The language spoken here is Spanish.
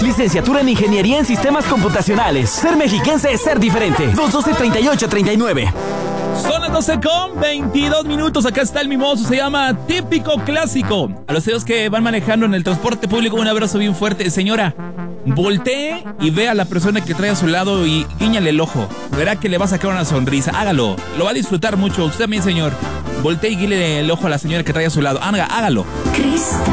Licenciatura en Ingeniería en Sistemas Computacionales. Ser mexiquense es ser diferente. 212-3839. Son las 12:22. Acá está el mimoso, se llama Típico Clásico. A los tíos que van manejando en el transporte público, un abrazo bien fuerte. Señora, voltee y ve a la persona que trae a su lado y guíñale el ojo. Verá que le va a sacar una sonrisa. Hágalo, lo va a disfrutar mucho. Usted también, señor. Voltee y guíñale el ojo a la señora que trae a su lado. Hágalo. Cristal.